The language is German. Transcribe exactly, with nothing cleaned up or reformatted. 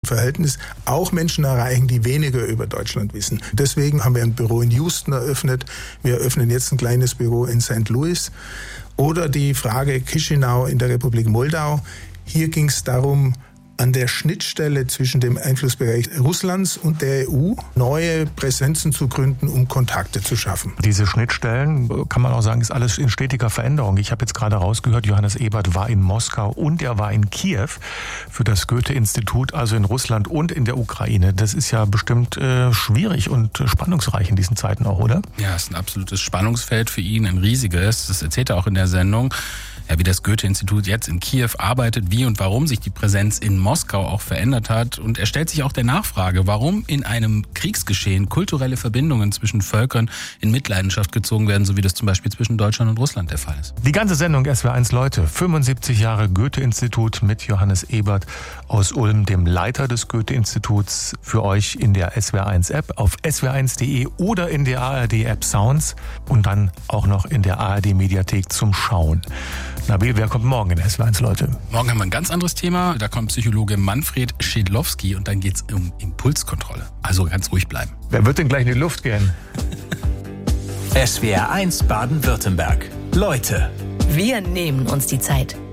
Verhältnis auch Menschen erreichen, die weniger über Deutschland wissen. Deswegen haben wir ein Büro in Houston eröffnet. Wir eröffnen jetzt ein kleines Büro in Sankt Louis. Oder die Frage Chișinău in der Republik Moldau. Hier ging es darum, an der Schnittstelle zwischen dem Einflussbereich Russlands und der E U neue Präsenzen zu gründen, um Kontakte zu schaffen. Diese Schnittstellen, kann man auch sagen, ist alles in stetiger Veränderung. Ich habe jetzt gerade rausgehört, Johannes Ebert war in Moskau und er war in Kiew für das Goethe-Institut, also in Russland und in der Ukraine. Das ist ja bestimmt äh, schwierig und spannungsreich in diesen Zeiten auch, oder? Ja, es ist ein absolutes Spannungsfeld für ihn, ein riesiges. Das erzählt er auch in der Sendung. Ja, wie das Goethe-Institut jetzt in Kiew arbeitet, wie und warum sich die Präsenz in Moskau auch verändert hat. Und er stellt sich auch der Nachfrage, warum in einem Kriegsgeschehen kulturelle Verbindungen zwischen Völkern in Mitleidenschaft gezogen werden, so wie das zum Beispiel zwischen Deutschland und Russland der Fall ist. Die ganze Sendung S W R eins Leute, fünfundsiebzig Jahre Goethe-Institut mit Johannes Ebert aus Ulm, dem Leiter des Goethe-Instituts, für euch in der S W R eins App, auf S W R eins Punkt de oder in der A R D-App Sounds und dann auch noch in der A R D-Mediathek zum Schauen. Nabil, wer kommt morgen in S W R eins Leute? Morgen haben wir ein ganz anderes Thema. Da kommt Psychologe Manfred Schedlowski und dann geht es um Impulskontrolle. Also ganz ruhig bleiben. Wer wird denn gleich in die Luft gehen? S W R eins Baden-Württemberg. Leute. Wir nehmen uns die Zeit.